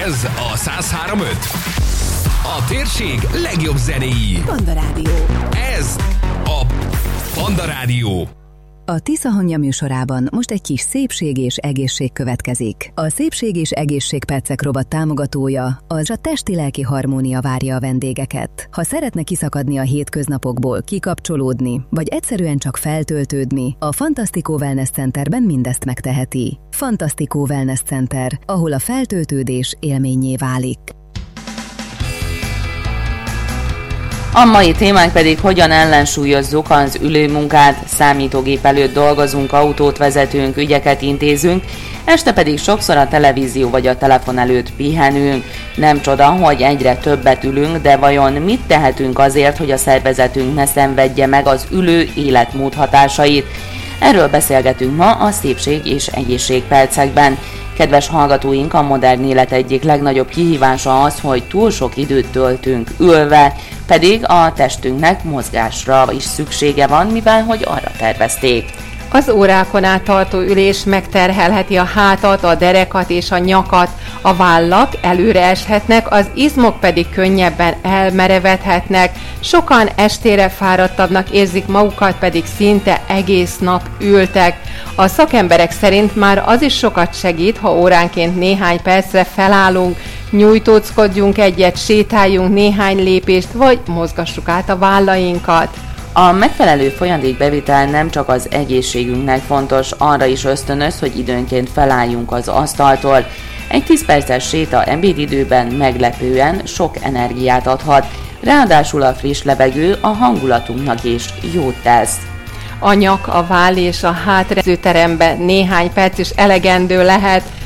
Ez a 103.5. A térség legjobb zenéi. Panda Rádió. Ez a Panda Rádió. A Tiszahangja műsorában most egy kis szépség és egészség következik. A Szépség és Egészségpercek rovat támogatója az a testi-lelki harmónia várja a vendégeket. Ha szeretne kiszakadni a hétköznapokból, kikapcsolódni, vagy egyszerűen csak feltöltődni, a Fantastico Wellness Centerben mindezt megteheti. Fantastico Wellness Center, ahol a feltöltődés élménnyé válik. A mai témánk pedig hogyan ellensúlyozzuk az ülőmunkát, számítógép előtt dolgozunk, autót vezetünk, ügyeket intézünk, este pedig sokszor a televízió vagy a telefon előtt pihenünk. Nem csoda, hogy egyre többet ülünk, de vajon mit tehetünk azért, hogy a szervezetünk ne szenvedje meg az ülő életmód hatásait? Erről beszélgetünk ma a Szépség és Egészségpercekben. Kedves hallgatóink, a modern élet egyik legnagyobb kihívása az, hogy túl sok időt töltünk ülve, pedig a testünknek mozgásra is szüksége van, mivel hogy arra tervezték. Az órákon át tartó ülés megterhelheti a hátat, a derekat és a nyakat, a vállak előre eshetnek, az izmok pedig könnyebben elmerevedhetnek, sokan estére fáradtabbnak érzik magukat, pedig szinte egész nap ültek. A szakemberek szerint már az is sokat segít, ha óránként néhány percre felállunk, nyújtózkodjunk egyet, sétáljunk néhány lépést, vagy mozgassuk át a vállainkat. A megfelelő folyadékbevitel nem csak az egészségünknek fontos, arra is ösztönöz, hogy időnként felálljunk az asztaltól. Egy 10 perces séta ebédidőben meglepően sok energiát adhat, ráadásul a friss levegő a hangulatunknak is jót tesz. A nyak, a váll és a hátrezőteremben néhány perc is elegendő lehet,